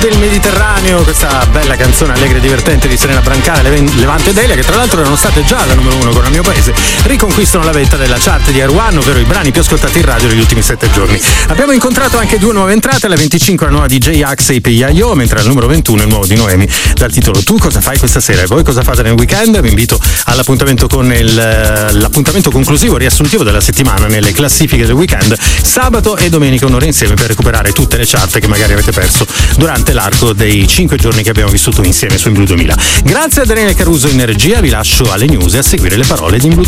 del Mediterraneo, questa bella canzone allegra e divertente di Serena Brancale, Levante e Delia, che tra l'altro erano state già alla numero 1 con Il mio paese, riconquistano la vetta della chart di R1, ovvero i brani più ascoltati in radio negli ultimi 7 giorni. Abbiamo incontrato anche 2 nuove entrate, alla 25 la nuova DJ Axe e Yayo, mentre al numero 21 il nuovo di Noemi dal titolo Tu cosa fai questa sera e voi cosa fate nel weekend? Vi invito all'appuntamento con l'appuntamento conclusivo riassuntivo della settimana nelle classifiche del weekend, sabato e domenica un'ora insieme per recuperare tutte le chart che magari avete perso durante l'arco dei 5 giorni che abbiamo vissuto insieme su In Blu 2000. Grazie a Daniele Caruso in regia, vi lascio alle news e a seguire le parole di In Blu